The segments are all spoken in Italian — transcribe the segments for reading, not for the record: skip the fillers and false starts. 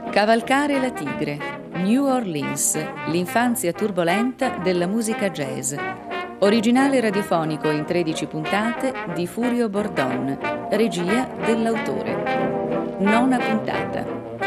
Cavalcare la tigre, New Orleans, l'infanzia turbolenta della musica jazz. Originale radiofonico in 13 puntate di Furio Bordon, regia dell'autore. Nona puntata.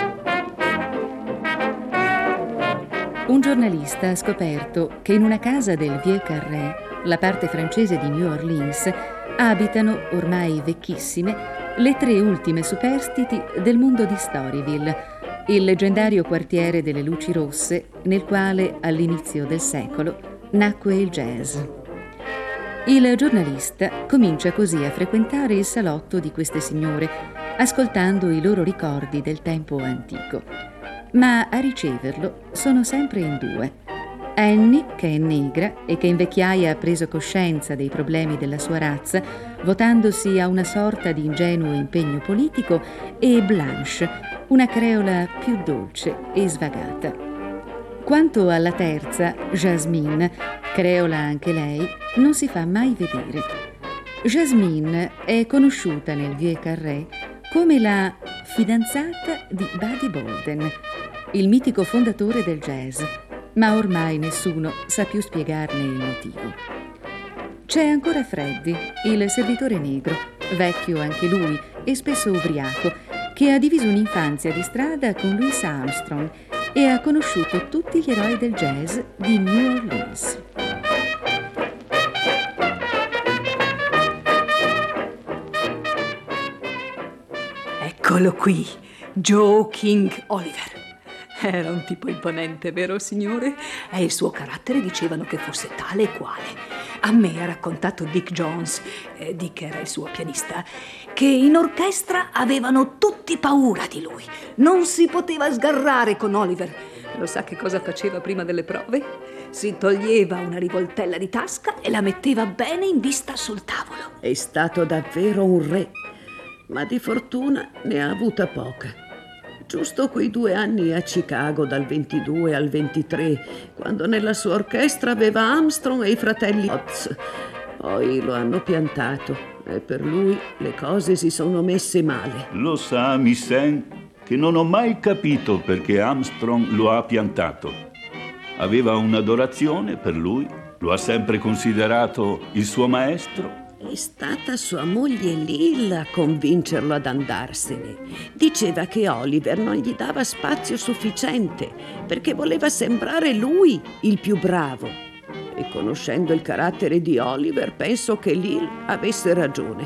Un giornalista ha scoperto che in una casa del Vieux-Carré, la parte francese di New Orleans, abitano, ormai vecchissime, le tre ultime superstiti del mondo di Storyville, il leggendario quartiere delle luci rosse nel quale, all'inizio del secolo, nacque il jazz. Il giornalista comincia così a frequentare il salotto di queste signore, ascoltando i loro ricordi del tempo antico. Ma a riceverlo sono sempre in due. Annie, che è negra e che in vecchiaia ha preso coscienza dei problemi della sua razza, votandosi a una sorta di ingenuo impegno politico, e Blanche, una creola più dolce e svagata. Quanto alla terza, Jasmine, creola anche lei, non si fa mai vedere. Jasmine è conosciuta nel Vieux-Carré come la fidanzata di Buddy Bolden, il mitico fondatore del jazz, ma ormai nessuno sa più spiegarne il motivo. C'è ancora Freddy, il servitore negro, vecchio anche lui e spesso ubriaco, che ha diviso un'infanzia di strada con Louis Armstrong e ha conosciuto tutti gli eroi del jazz di New Orleans. Eccolo qui, Joe King Oliver. Era un tipo imponente, vero signore? E il suo carattere dicevano che fosse tale e quale. A me ha raccontato Dick Jones, Dick era il suo pianista, che in orchestra avevano tutti paura di lui. Non si poteva sgarrare con Oliver. Lo sa che cosa faceva prima delle prove? Si toglieva una rivoltella di tasca e la metteva bene in vista sul tavolo. È stato davvero un re, ma di fortuna ne ha avuta poca. Giusto quei 2 anni a Chicago, dal 22 al 23, quando nella sua orchestra aveva Armstrong e i fratelli Oz. Poi lo hanno piantato e per lui le cose si sono messe male. Lo sa, Miss Anne, che non ho mai capito perché Armstrong lo ha piantato. Aveva un'adorazione per lui, lo ha sempre considerato il suo maestro. È stata sua moglie Lil a convincerlo ad andarsene. Diceva che Oliver non gli dava spazio sufficiente perché voleva sembrare lui il più bravo. E conoscendo il carattere di Oliver, penso che Lil avesse ragione.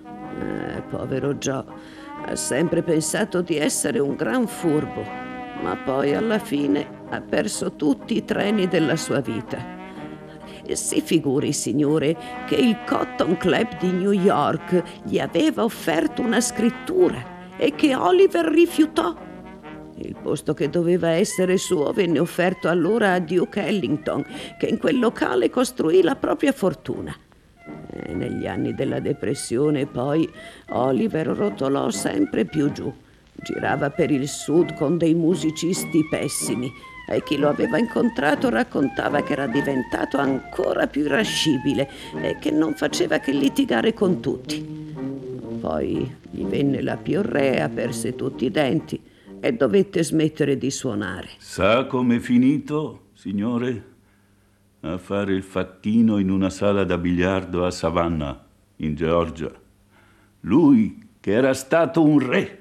Povero Joe, ha sempre pensato di essere un gran furbo, ma poi alla fine ha perso tutti i treni della sua vita. Si figuri, signore, che il Cotton Club di New York gli aveva offerto una scrittura e che Oliver rifiutò. Il posto che doveva essere suo venne offerto allora a Duke Ellington, che in quel locale costruì la propria fortuna. E negli anni della depressione poi Oliver rotolò sempre più giù. Girava per il sud con dei musicisti pessimi e chi lo aveva incontrato raccontava che era diventato ancora più irascibile e che non faceva che litigare con tutti. Poi gli venne la piorrea, perse tutti i denti e dovette smettere di suonare. Sa com'è finito, signore? A fare il fattino in una sala da biliardo a Savannah, in Georgia. Lui, che era stato un re.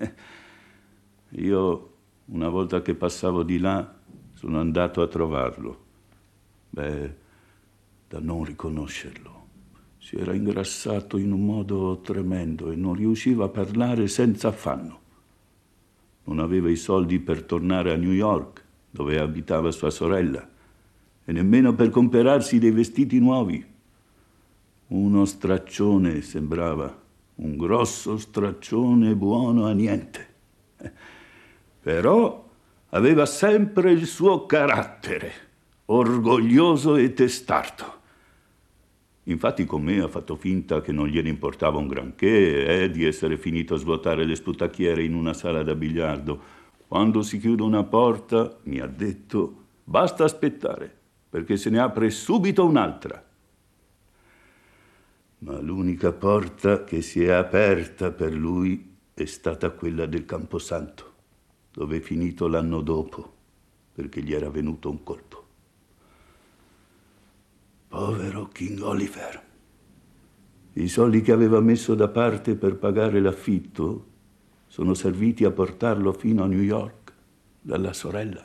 Io, una volta che passavo di là, sono andato a trovarlo. Da non riconoscerlo. Si era ingrassato in un modo tremendo e non riusciva a parlare senza affanno. Non aveva i soldi per tornare a New York, dove abitava sua sorella, e nemmeno per comperarsi dei vestiti nuovi. Uno straccione sembrava, un grosso straccione buono a niente. Però aveva sempre il suo carattere, orgoglioso e testardo. Infatti con me ha fatto finta che non gliene importava un granché di essere finito a svuotare le sputacchiere in una sala da biliardo. Quando si chiude una porta, mi ha detto, basta aspettare, perché se ne apre subito un'altra. Ma l'unica porta che si è aperta per lui è stata quella del Camposanto, dove è finito l'anno dopo, perché gli era venuto un colpo. Povero King Oliver. I soldi che aveva messo da parte per pagare l'affitto sono serviti a portarlo fino a New York dalla sorella.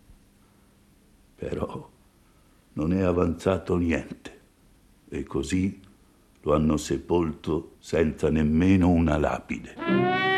Però non è avanzato niente e così lo hanno sepolto senza nemmeno una lapide.